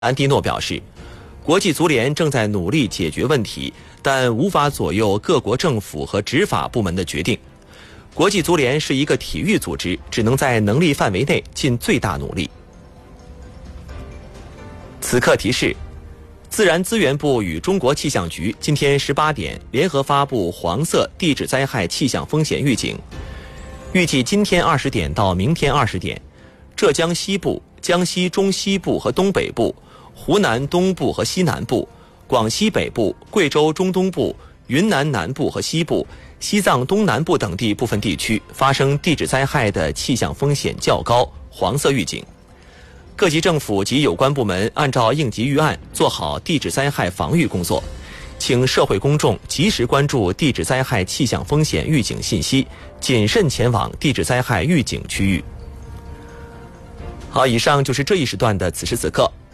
安蒂诺表示，国际足联正在努力解决问题，但无法左右各国政府和执法部门的决定。国际足联是一个体育组织，只能在能力范围内尽最大努力。此刻提示：自然资源部与中国气象局今天18点联合发布黄色地质灾害气象风险预警，预计今天20点到明天20点，浙江西部、江西中西部和东北部、湖南东部和西南部、广西北部、贵州中东部、云南南部和西部、西藏东南部等地部分地区发生地质灾害的气象风险较高，黄色预警。各级政府及有关部门按照应急预案做好地质灾害防御工作，请社会公众及时关注地质灾害气象风险预警信息，谨慎前往地质灾害预警区域。好，以上就是这一时段的此时此刻。